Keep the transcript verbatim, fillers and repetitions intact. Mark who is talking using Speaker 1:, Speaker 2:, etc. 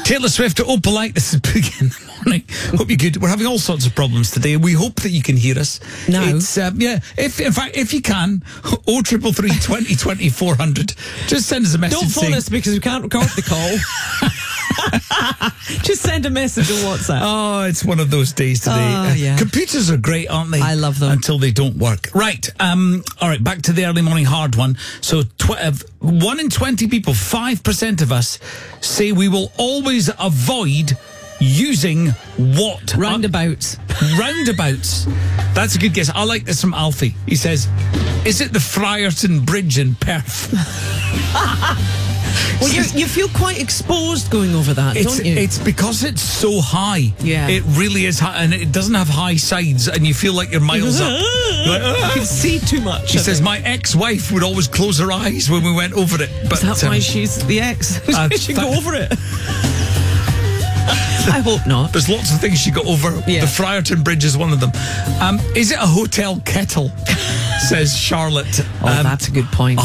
Speaker 1: Taylor Swift at Opalite. This is Big in the Morning. Hope you're good. We're having all sorts of problems today. We hope that you can hear us.
Speaker 2: No.
Speaker 1: It's, um, yeah. If, in fact, if you can, oh triple three, twenty, twenty, four hundred. Just send us a message.
Speaker 2: Don't phone
Speaker 1: saying,
Speaker 2: us because we can't record the call. Just send a message on WhatsApp.
Speaker 1: Oh, it's one of those days today.
Speaker 2: Oh, yeah.
Speaker 1: Computers are great, aren't they?
Speaker 2: I love them.
Speaker 1: Until they don't work. Right. Um, all right, back to the early morning hard one. So tw- uh, one in twenty people, five percent of us, say we will always avoid using what?
Speaker 2: Roundabouts.
Speaker 1: Uh, roundabouts. That's a good guess. I like this from Alfie. He says, is it the Friarton Bridge in Perth?
Speaker 2: Well, you you feel quite exposed going over that,
Speaker 1: It's,
Speaker 2: don't you?
Speaker 1: it's because it's so high.
Speaker 2: Yeah.
Speaker 1: It really is high, and it doesn't have high sides, and you feel like you're miles up. You're like,
Speaker 2: You
Speaker 1: "Ah."
Speaker 2: can see too much.
Speaker 1: He
Speaker 2: I
Speaker 1: says,
Speaker 2: think.
Speaker 1: my ex-wife would always close her eyes when we went over it. But,
Speaker 2: Is that
Speaker 1: um,
Speaker 2: why she's the ex?
Speaker 1: uh,
Speaker 2: She should
Speaker 1: that-
Speaker 2: go over it. I hope not.
Speaker 1: There's lots of things she got over.
Speaker 2: Yeah.
Speaker 1: The Friarton Bridge is one of them. Um, is it a hotel kettle? Says Charlotte.
Speaker 2: Oh,
Speaker 1: Um,
Speaker 2: that's a good point.